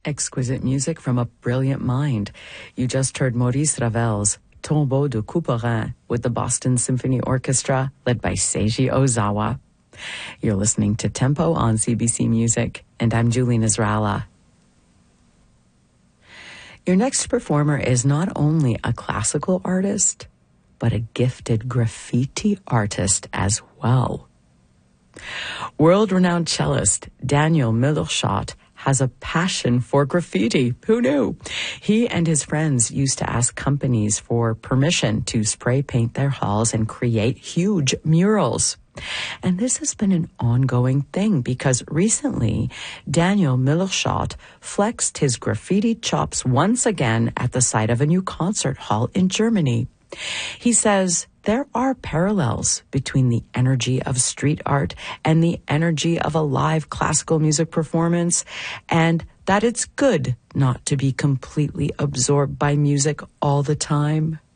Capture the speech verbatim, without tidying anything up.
Exquisite music from a brilliant mind. You just heard Maurice Ravel's Tombeau de Couperin with the Boston Symphony Orchestra, led by Seiji Ozawa. You're listening to Tempo on C B C Music, and I'm Julie Nasrallah. Your next performer is not only a classical artist, but a gifted graffiti artist as well. World-renowned cellist Daniel Millerschott has a passion for graffiti. Who knew? He and his friends used to ask companies for permission to spray paint their halls and create huge murals. And this has been an ongoing thing because recently Daniel Millerschott flexed his graffiti chops once again at the site of a new concert hall in Germany. He says there are parallels between the energy of street art and the energy of a live classical music performance, and that it's good not to be completely absorbed by music all the time.